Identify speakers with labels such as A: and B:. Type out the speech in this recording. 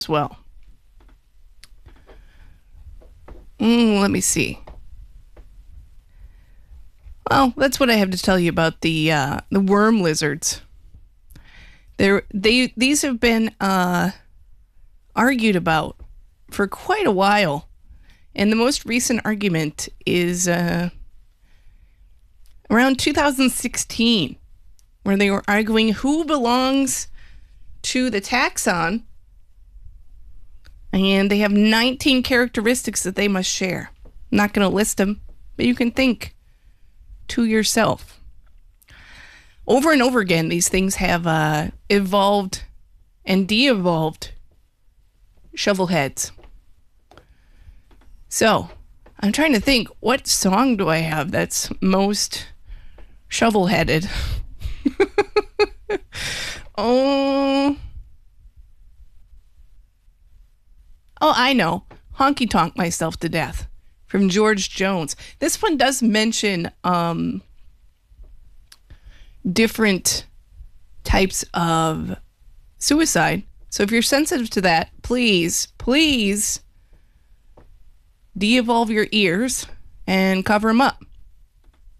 A: as well. Let me see. Well, that's what I have to tell you about the worm lizards. These have been argued about for quite a while, and the most recent argument is around 2016, where they were arguing who belongs to the taxon, and they have 19 characteristics that they must share. I'm not going to list them, but you can think to yourself. Over and over again, these things have evolved and de-evolved shovel heads. So, I'm trying to think, what song do I have that's most shovel-headed? Oh, I know. Honky Tonk Myself to Death from George Jones. This one does mention different types of suicide. So if you're sensitive to that, please de-evolve your ears and cover them up.